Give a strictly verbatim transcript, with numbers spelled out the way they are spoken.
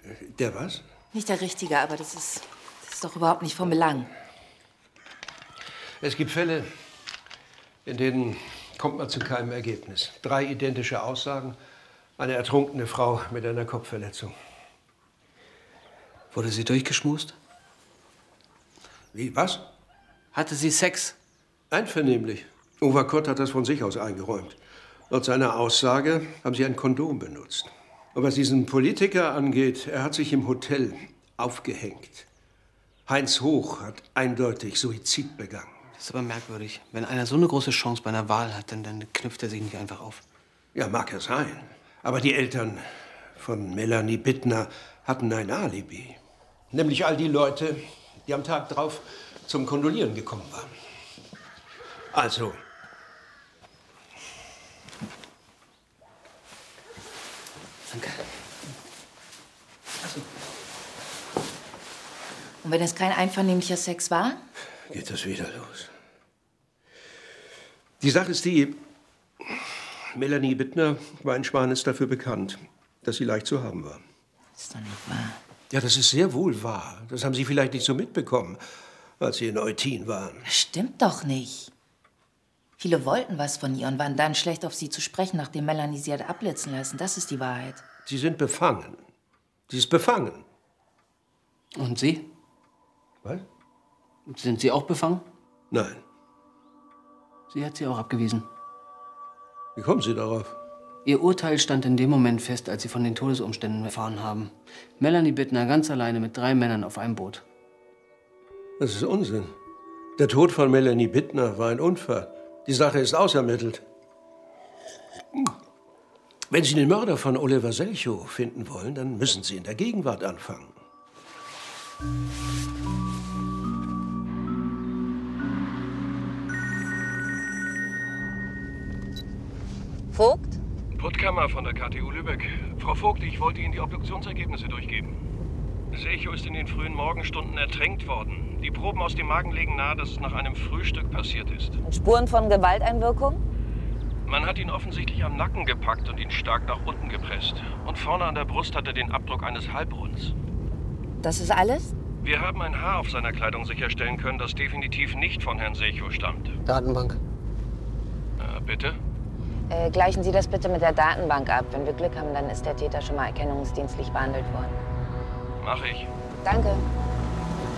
Der was? Nicht der Richtige, aber das ist, das ist doch überhaupt nicht von Belang. Es gibt Fälle, in denen kommt man zu keinem Ergebnis. Drei identische Aussagen, eine ertrunkene Frau mit einer Kopfverletzung. Wurde sie durchgeschmust? Wie, was? Hatte sie Sex? Einvernehmlich. Overkott hat das von sich aus eingeräumt. Laut seiner Aussage haben sie ein Kondom benutzt. Und was diesen Politiker angeht, er hat sich im Hotel aufgehängt. Heinz Hoch hat eindeutig Suizid begangen. Das ist aber merkwürdig. Wenn einer so eine große Chance bei einer Wahl hat, dann, dann knüpft er sich nicht einfach auf. Ja, mag ja sein. Aber die Eltern von Melanie Bittner hatten ein Alibi. Nämlich all die Leute, die am Tag drauf zum Kondolieren gekommen waren. Also. Danke. Also. Und wenn es kein einvernehmlicher Sex war? Geht das wieder los. Die Sache ist die, Melanie Bittner war in Schwanitz dafür bekannt, dass sie leicht zu haben war. Das ist doch nicht wahr. Ja, das ist sehr wohl wahr. Das haben Sie vielleicht nicht so mitbekommen, als Sie in Eutin waren. Das stimmt doch nicht. Viele wollten was von ihr und waren dann schlecht auf sie zu sprechen, nachdem Melanie sie hat abblitzen lassen. Das ist die Wahrheit. Sie sind befangen. Sie ist befangen. Und Sie? Was? Sind Sie auch befangen? Nein. Sie hat sie auch abgewiesen. Wie kommen Sie darauf? Ihr Urteil stand in dem Moment fest, als Sie von den Todesumständen erfahren haben. Melanie Bittner ganz alleine mit drei Männern auf einem Boot. Das ist Unsinn. Der Tod von Melanie Bittner war ein Unfall. Die Sache ist ausermittelt. Wenn Sie den Mörder von Oliver Selchow finden wollen, dann müssen Sie in der Gegenwart anfangen. Vogt? Puttkammer von der K T U Lübeck. Frau Vogt, ich wollte Ihnen die Obduktionsergebnisse durchgeben. Selchow ist in den frühen Morgenstunden ertränkt worden. Die Proben aus dem Magen legen nahe, dass es nach einem Frühstück passiert ist. Und Spuren von Gewalteinwirkung? Man hat ihn offensichtlich am Nacken gepackt und ihn stark nach unten gepresst. Und vorne an der Brust hat er den Abdruck eines Halbrunds. Das ist alles? Wir haben ein Haar auf seiner Kleidung sicherstellen können, das definitiv nicht von Herrn Selchow stammt. Datenbank. Äh, bitte? Äh, gleichen Sie das bitte mit der Datenbank ab. Wenn wir Glück haben, dann ist der Täter schon mal erkennungsdienstlich behandelt worden. Mach ich. Danke.